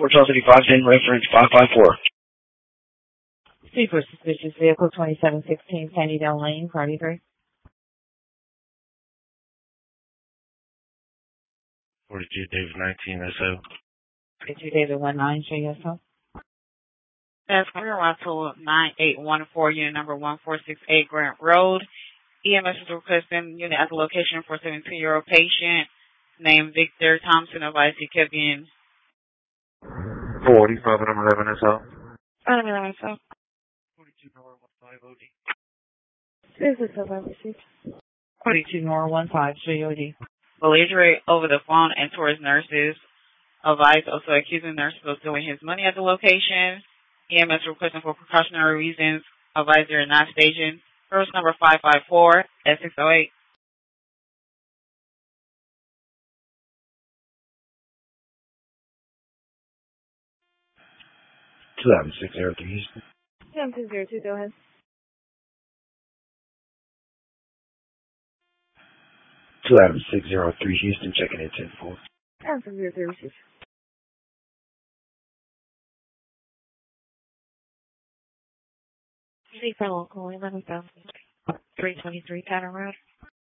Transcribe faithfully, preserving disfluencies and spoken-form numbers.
four twelve fifty-five, in reference five five four. C for suspicious vehicle, twenty-seven sixteen Sandydale Lane, party three. forty-two David nineteen S O. forty-two David nineteen, show you S O. That's clear, Route nine eight one four, unit number one four six eight Grant Road. E M S is requesting unit at the location for a seventy-two-year-old patient named Victor Thompson, advised he kept being forty-five number eleven S O. I don't know, so. forty-two Nor one five O D. This is the received. forty-two Nor one five, show you O D. Belligerent over the phone and towards nurses. Advised also accusing nurses of stealing his money at the location. E M S requesting for precautionary reasons. Advisor in not station. First number five five four at six oh eight. two eleven six zero three, Houston. seven two zero two, go ahead. two eleven six zero three, Houston, checking in ten four. seven two zero three, receive. C for local, eleven thousand three twenty-three Pattern Road.